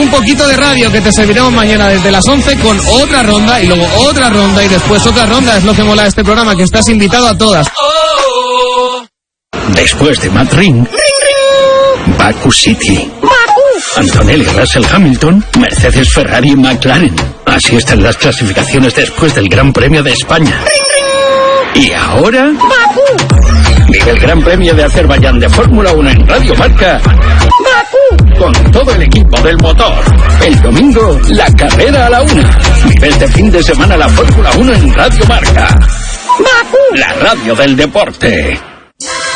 un poquito de radio que te serviremos mañana desde las 11 con otra ronda y luego otra ronda y después otra ronda. Es lo que mola de este programa, que estás invitado a todas. Después de Matt Ring, Baku City, Antonelli Russell Hamilton, Mercedes, Ferrari y McLaren. Así están las clasificaciones después del Gran Premio de España. Y ahora vive el Gran Premio de Azerbaiyán de Fórmula 1 en Radio Marca con todo el equipo del motor. El domingo, la carrera a la 1. Vive este fin de semana la Fórmula 1 en Radio Marca, la radio del deporte.